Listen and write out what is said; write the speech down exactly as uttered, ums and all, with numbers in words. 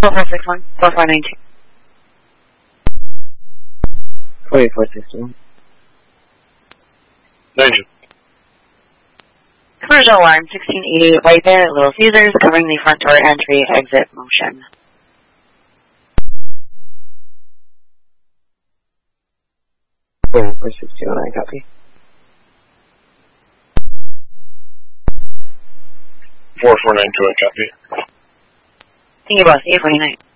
four four six one, four four nine two. forty-four sixty-one. ninety. Commercial alarm sixteen eighty White Bear, Little Caesars, covering the front door entry exit motion. forty-four sixty-one, I copy. four four nine two, I copy. Thank you, boss. eight forty-nine.